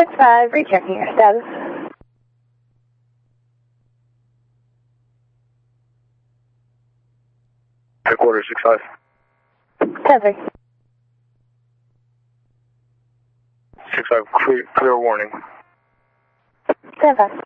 6-5, rechecking your status. Headquarters 6-5. 10-3. 6-5, clear warning. 10-5.